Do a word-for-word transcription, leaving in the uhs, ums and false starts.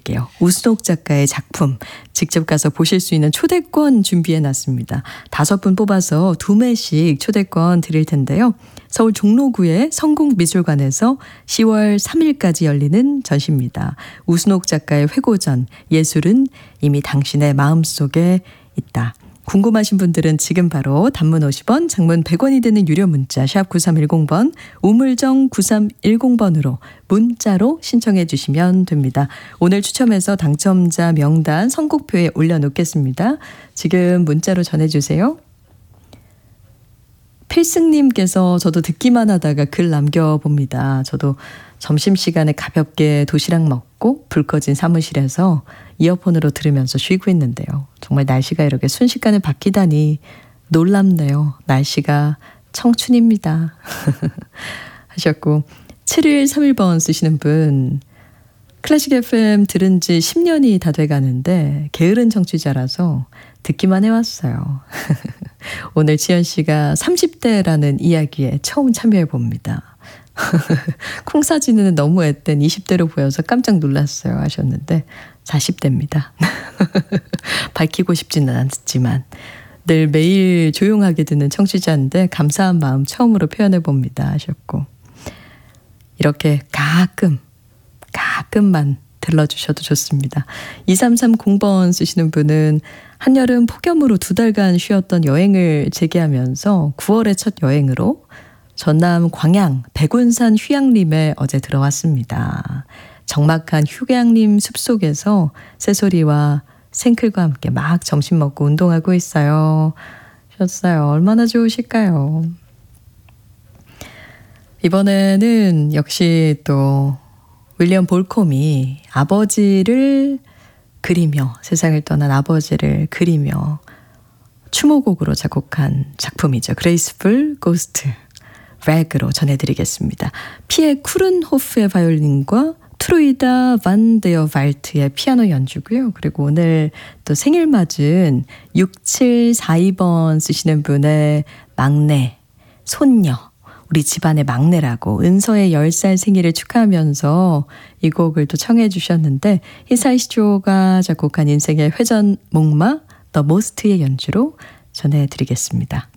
전해드릴게요. 우순옥 작가의 작품 직접 가서 보실 수 있는 초대권 준비해놨습니다. 다섯 분 뽑아서 두 매씩 초대권 드릴 텐데요. 서울 종로구의 성공미술관에서 시월 삼일까지 열리는 전시입니다. 우순옥 작가의 회고전, 예술은 이미 당신의 마음속에 있다. 궁금하신 분들은 지금 바로 단문 오십 원, 장문 백 원이 되는 유료 문자 샵 구삼일공 번, 우물정 구삼일공 번으로 문자로 신청해 주시면 됩니다. 오늘 추첨해서 당첨자 명단 선곡표에 올려놓겠습니다. 지금 문자로 전해주세요. 필승님께서 저도 듣기만 하다가 글 남겨봅니다. 저도 점심시간에 가볍게 도시락 먹고 불 꺼진 사무실에서 이어폰으로 들으면서 쉬고 있는데요. 정말 날씨가 이렇게 순식간에 바뀌다니 놀랍네요. 날씨가 청춘입니다. 하셨고 칠일삼일 번 쓰시는 분, 클래식 에프엠 들은 지 십 년이 다 돼가는데 게으른 청취자라서 듣기만 해왔어요. 오늘 지연 씨가 삼십 대라는 이야기에 처음 참여해봅니다. 콩 사진은 너무 앳된 이십 대로 보여서 깜짝 놀랐어요 하셨는데 사십 대입니다. 밝히고 싶지는 않지만 늘 매일 조용하게 듣는 청취자인데 감사한 마음 처음으로 표현해봅니다 하셨고, 이렇게 가끔 가끔만 들러주셔도 좋습니다. 이삼삼공 번 쓰시는 분은 한여름 폭염으로 두 달간 쉬었던 여행을 재개하면서 구월의 첫 여행으로 전남 광양 백운산 휴양림에 어제 들어왔습니다. 적막한 휴양림 숲속에서 새소리와 생클과 함께 막 점심 먹고 운동하고 있어요. 하셨어요. 얼마나 좋으실까요? 이번에는 역시 또 윌리엄 볼콤이 아버지를 그리며, 세상을 떠난 아버지를 그리며 추모곡으로 작곡한 작품이죠. 그레이스풀 고스트 렉으로 전해드리겠습니다. 피에 쿠른호프의 바이올린과 트루이다 반 데어 발트의 피아노 연주고요. 그리고 오늘 또 생일 맞은 육칠사이 번 쓰시는 분의 막내, 손녀, 우리 집안의 막내라고 은서의 열 살 생일을 축하하면서 이 곡을 또 청해 주셨는데, 히사이시조가 작곡한 인생의 회전 목마 더 모스트의 연주로 전해드리겠습니다.